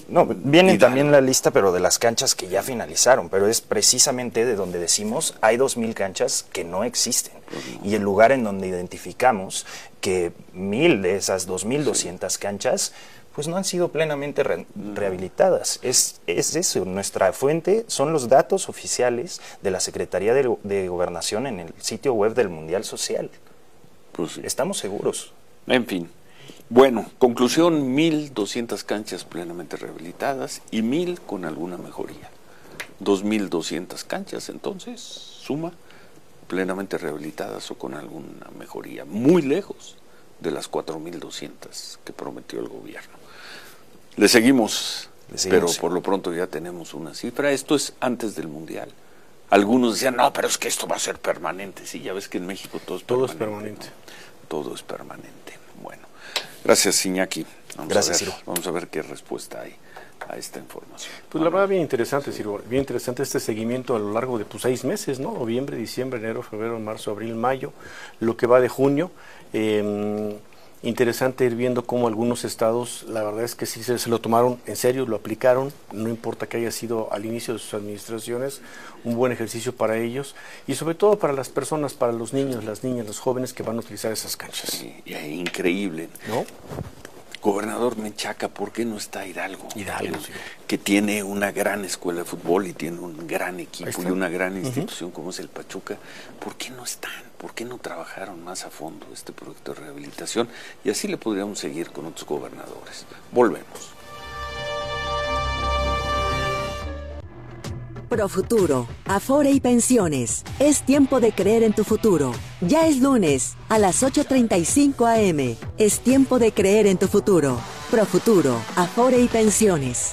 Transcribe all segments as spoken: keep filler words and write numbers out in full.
No, viene también la lista, pero de las canchas que ya finalizaron, pero es precisamente de donde decimos hay dos mil canchas que no existen. Uh-huh. Y el lugar en donde identificamos que mil de esas dos mil doscientas sí. canchas pues no han sido plenamente re- rehabilitadas. Es, es eso, nuestra fuente son los datos oficiales de la Secretaría de, de Gobernación en el sitio web del Mundial Social. Pues sí. Estamos seguros. En fin. Bueno, conclusión, mil doscientas canchas plenamente rehabilitadas y mil con alguna mejoría. dos mil doscientas canchas, entonces, suma, plenamente rehabilitadas o con alguna mejoría. Muy lejos de las cuatro mil doscientas que prometió el gobierno. Le seguimos, Le seguimos pero sí. por lo pronto ya tenemos una cifra. Esto es antes del Mundial. Algunos decían, no, pero es que esto va a ser permanente. Sí, ya ves que en México todo es todo permanente. Es permanente. ¿no? Todo es permanente. Bueno. Gracias, Iñaki. Vamos Gracias, a ver, Ciro. Vamos a ver qué respuesta hay a esta información. Pues la verdad bien interesante, Ciro, bien interesante este seguimiento a lo largo de pues, seis meses, ¿no? Noviembre, diciembre, enero, febrero, marzo, abril, mayo, lo que va de junio. Eh, interesante ir viendo cómo algunos estados, la verdad es que sí se, se lo tomaron en serio, lo aplicaron, no importa que haya sido al inicio de sus administraciones, un buen ejercicio para ellos y sobre todo para las personas, para los niños, las niñas, los jóvenes que van a utilizar esas canchas. Sí, increíble, ¿no? Gobernador Menchaca, ¿por qué no está Hidalgo? Hidalgo, que, sí. que tiene una gran escuela de fútbol y tiene un gran equipo y una gran institución uh-huh. como es el Pachuca. ¿Por qué no están? ¿Por qué no trabajaron más a fondo este proyecto de rehabilitación? Y así le podríamos seguir con otros gobernadores. Volvemos. Profuturo, Afore y Pensiones. Es tiempo de creer en tu futuro. Ya es lunes, a las ocho treinta y cinco a eme. Es tiempo de creer en tu futuro. Profuturo, Afore y Pensiones.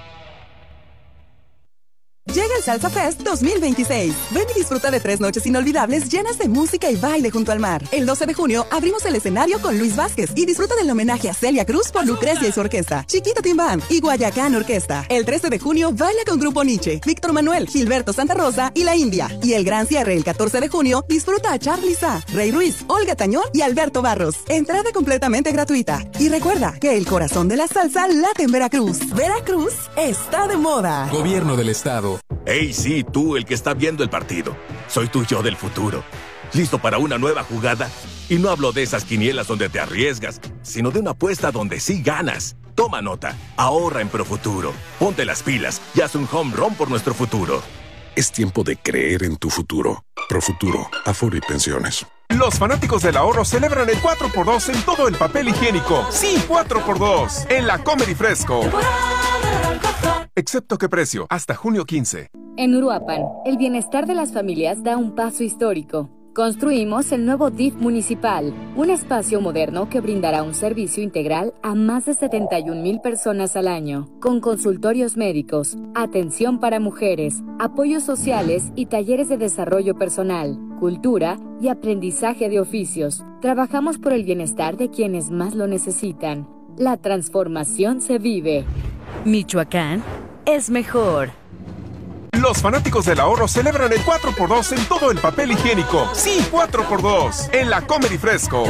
Llega el Salsa Fest dos mil veintiséis. Ven y disfruta de tres noches inolvidables llenas de música y baile junto al mar. El doce de junio abrimos el escenario con Luis Vázquez y disfruta del homenaje a Celia Cruz por Lucrecia y su orquesta, Chiquita Tim Band y Guayacán Orquesta. El trece de junio baila con Grupo Nietzsche, Víctor Manuel, Gilberto Santa Rosa y La India. Y el gran cierre el catorce de junio disfruta a Charly Sa, Rey Ruiz, Olga Tañón y Alberto Barros. Entrada completamente gratuita. Y recuerda que el corazón de la salsa late en Veracruz. Veracruz está de moda. Gobierno del Estado. Hey, sí, tú, el que está viendo el partido. Soy tu yo del futuro. ¿Listo para una nueva jugada? Y no hablo de esas quinielas donde te arriesgas, sino de una apuesta donde sí ganas. Toma nota. Ahorra en Profuturo. Ponte las pilas y haz un home run por nuestro futuro. Es tiempo de creer en tu futuro. Profuturo, Afore y Pensiones. Los fanáticos del ahorro celebran el cuatro por dos en todo el papel higiénico. Sí, cuatro por dos en la Comer y Fresco. Excepto qué precio, hasta junio quince. En Uruapan, el bienestar de las familias da un paso histórico. Construimos el nuevo D I F municipal, un espacio moderno que brindará un servicio integral a más de setenta y un mil personas al año, con consultorios médicos, atención para mujeres, apoyos sociales y talleres de desarrollo personal, cultura y aprendizaje de oficios. Trabajamos por el bienestar de quienes más lo necesitan. La transformación se vive. Michoacán es mejor. Los fanáticos del ahorro celebran el cuatro por dos en todo el papel higiénico. Sí, cuatro por dos en la Comer y Fresco.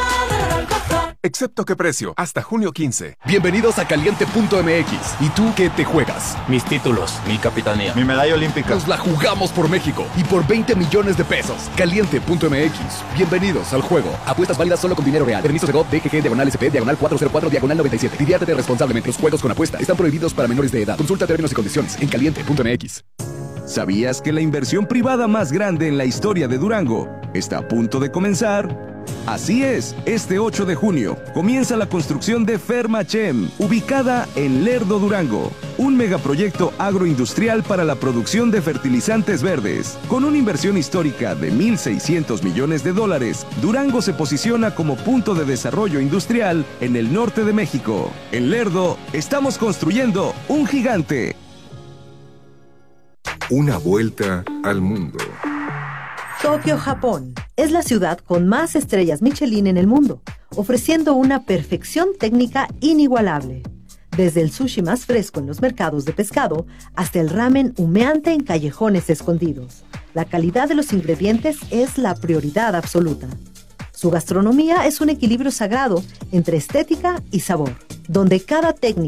Excepto qué precio, hasta junio quince. Bienvenidos a Caliente punto eme equis. ¿Y tú qué te juegas? Mis títulos, mi capitanía, mi medalla olímpica. Nos la jugamos por México y por veinte millones de pesos. Caliente punto eme equis. Bienvenidos al juego. Apuestas válidas solo con dinero real. Permiso de G O V, D G G, diagonal S P, diagonal cuatro cero cuatro, diagonal noventa y siete. Diviértete responsablemente. Los juegos con apuesta están prohibidos para menores de edad. Consulta términos y condiciones en Caliente punto eme equis. ¿Sabías que la inversión privada más grande en la historia de Durango está a punto de comenzar? Así es, este ocho de junio comienza la construcción de Fermachem, ubicada en Lerdo, Durango, un megaproyecto agroindustrial para la producción de fertilizantes verdes. Con una inversión histórica de mil seiscientos millones de dólares, Durango se posiciona como punto de desarrollo industrial en el norte de México. En Lerdo, estamos construyendo un gigante. Una vuelta al mundo. Tokio, Japón, es la ciudad con más estrellas Michelin en el mundo, ofreciendo una perfección técnica inigualable. Desde el sushi más fresco en los mercados de pescado hasta el ramen humeante en callejones escondidos. La calidad de los ingredientes es la prioridad absoluta. Su gastronomía es un equilibrio sagrado entre estética y sabor, donde cada técnica